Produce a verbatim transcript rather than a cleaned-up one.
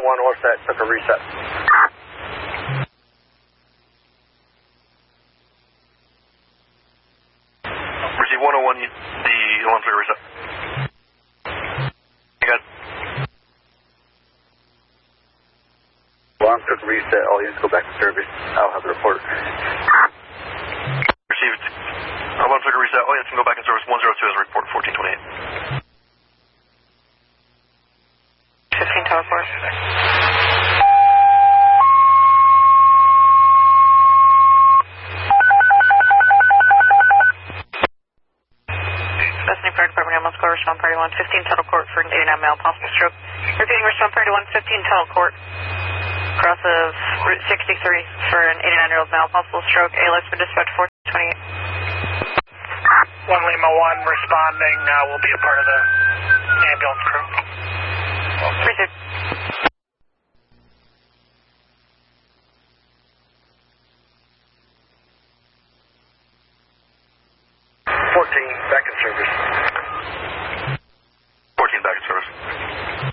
one, Orset, took a reset. Receive one oh one, the alarm took a reset. You got it. Alarm took a reset, all units go back to service. I'll have the report. Received. Alarm took a reset, all units can go back in service. one zero two has a report, fourteen twenty-eight. fifteen teleport. Bethany Fire Department Ambulance Corps, respond party one fifteen teleport for an eighty-nine male possible stroke. Repeating, respond party one fifteen teleport. Cross of Route sixty-three for an eighty-nine year old male possible stroke. A L X for dispatch fourteen twenty-eight. one Lima one responding, uh, will be a part of the ambulance crew. Received. fourteen, back in service.